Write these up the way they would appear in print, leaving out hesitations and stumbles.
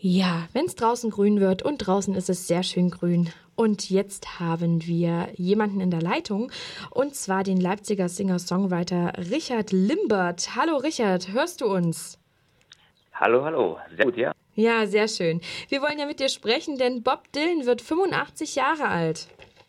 Ja, wenn es draußen grün wird und draußen ist es sehr schön grün. Und jetzt haben wir jemanden in der Leitung und zwar den Leipziger Singer-Songwriter Richard Limbert. Hallo Richard, hörst du uns? Hallo, hallo. Sehr gut, ja. Ja, sehr schön. Wir wollen ja mit dir sprechen, denn Bob Dylan wird 85 Jahre alt.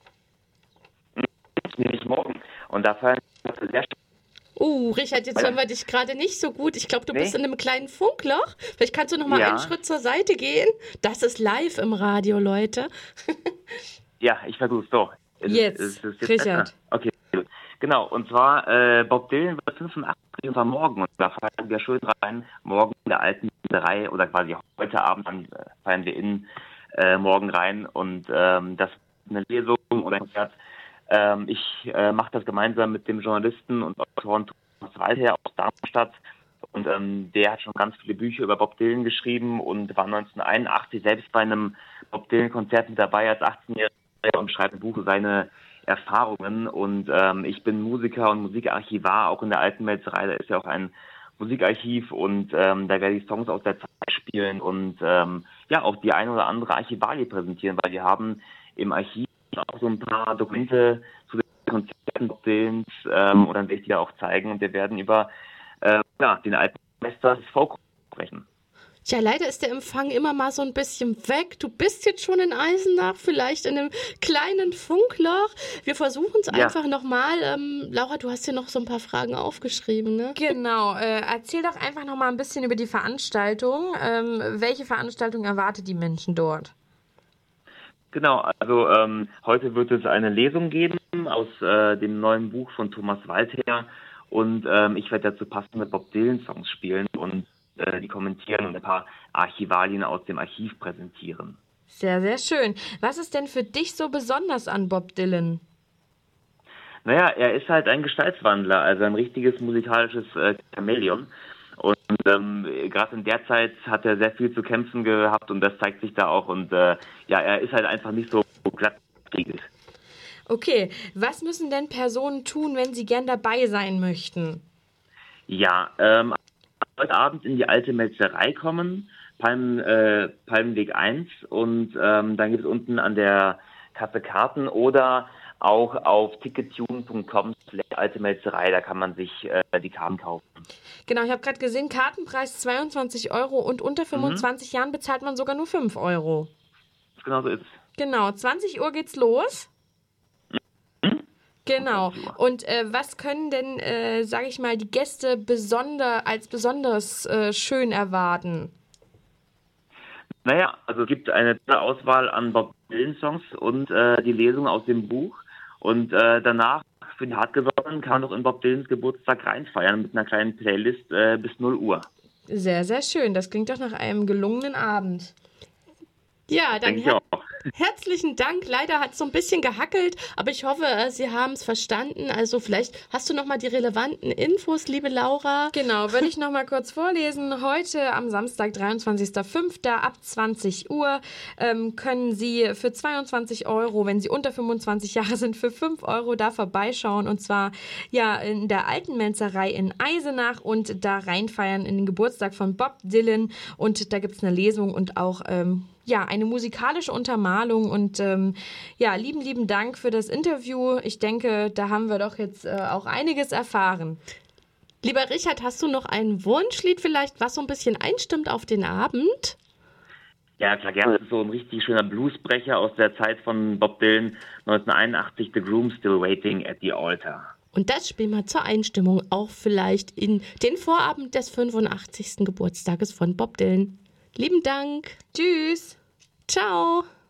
Nämlich morgen. Und da feiern wir sehr Richard, jetzt hören wir dich gerade nicht so gut. Ich glaube, du bist Nee? in einem kleinen Funkloch. Vielleicht kannst du noch mal einen Ja, Schritt zur Seite gehen. Das ist live im Radio, Leute. ja, ich versuche es so. Jetzt, Ist jetzt besser? Richard. Okay, gut. Genau, und zwar Bob Dylan wird 85 und zwar morgen. Und da feiern wir schön rein. Morgen in der alten Reihe oder quasi heute Abend dann feiern wir morgen rein. Und das ist eine Lesung oder ein Konzert. Ich mache das gemeinsam mit dem Journalisten und Autoren Thomas Walther aus Darmstadt. Und der hat schon ganz viele Bücher über Bob Dylan geschrieben und war 1981 selbst bei einem Bob Dylan-Konzert mit dabei als 18-Jähriger und schreibt ein Buch über seine Erfahrungen. Und ich bin Musiker und Musikarchivar, auch in der Alten Melzerei. Da ist ja auch ein Musikarchiv und da werde ich Songs aus der Zeit spielen und auch die eine oder andere Archivalie präsentieren, weil wir haben im Archiv auch so ein paar Dokumente zu den Konzerten Bob Dylans und dann werde ich die da auch zeigen und wir werden über den alten Meister des Folk sprechen. Tja, leider ist der Empfang immer mal so ein bisschen weg. Du bist jetzt schon in Eisenach, vielleicht in einem kleinen Funkloch. Wir versuchen es einfach nochmal. Laura, du hast hier noch so ein paar Fragen aufgeschrieben, ne? Genau. Erzähl doch einfach nochmal ein bisschen über die Veranstaltung. Welche Veranstaltung erwartet die Menschen dort? Genau, also heute wird es eine Lesung geben aus dem neuen Buch von Thomas Walther und ich werde dazu passende Bob Dylan-Songs spielen und die kommentieren und ein paar Archivalien aus dem Archiv präsentieren. Sehr, sehr schön. Was ist denn für dich so besonders an Bob Dylan? Naja, er ist halt ein Gestaltswandler, also ein richtiges musikalisches Chamäleon. Und gerade in der Zeit hat er sehr viel zu kämpfen gehabt und das zeigt sich da auch. Und er ist halt einfach nicht so glatt gestriegelt. Okay, was müssen denn Personen tun, wenn sie gern dabei sein möchten? Ja, heute Abend in die Alte Melzerei kommen, Palmenweg 1 und dann gibt es unten an der Kasse Karten oder auch auf tickettune.com/alte Melzerei, da kann man sich die Karten kaufen. Genau, ich habe gerade gesehen, Kartenpreis 22 Euro und unter 25 Jahren bezahlt man sogar nur 5 Euro. Genau so ist es. Genau, 20 Uhr geht's los. Genau. Und was können denn, sage ich mal, die Gäste als besonders schön erwarten? Naja, also es gibt eine tolle Auswahl an Bob Dylan-Songs und die Lesung aus dem Buch. Und danach, für die Hartgesottenen, kann man noch in Bob Dylans Geburtstag reinfeiern mit einer kleinen Playlist bis 0 Uhr. Sehr, sehr schön. Das klingt doch nach einem gelungenen Abend. Ja, dann herzlichen Dank. Leider hat es so ein bisschen gehackelt, aber ich hoffe, Sie haben es verstanden. Also vielleicht hast du noch mal die relevanten Infos, liebe Laura. Genau, würde ich noch mal kurz vorlesen. Heute am Samstag, 23.05. ab 20 Uhr können Sie für 22 Euro, wenn Sie unter 25 Jahre sind, für 5 Euro da vorbeischauen. Und zwar in der Alten Melzerei in Eisenach und da reinfeiern in den Geburtstag von Bob Dylan. Und da gibt es eine Lesung und auch eine musikalische Untermalung und lieben Dank für das Interview. Ich denke, da haben wir doch jetzt auch einiges erfahren. Lieber Richard, hast du noch ein Wunschlied vielleicht, was so ein bisschen einstimmt auf den Abend? Ja, klar, gerne. Das ist so ein richtig schöner Bluesbrecher aus der Zeit von Bob Dylan, 1981, The Groom Still Waiting at the Altar. Und das spielen wir zur Einstimmung auch vielleicht in den Vorabend des 85. Geburtstages von Bob Dylan. Lieben Dank. Tschüss. Ciao.